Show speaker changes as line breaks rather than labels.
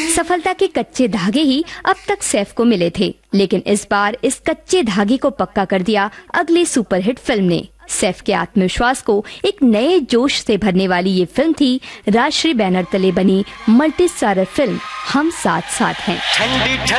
सफलता के कच्चे धागे ही अब तक सैफ को मिले थे, लेकिन इस बार इस कच्चे धागे को पक्का कर दिया अगली सुपरहिट फिल्म ने। सैफ के आत्मविश्वास को एक नए जोश से भरने वाली ये फिल्म थी राजश्री बैनर तले बनी मल्टी स्टारर फिल्म हम साथ साथ हैं।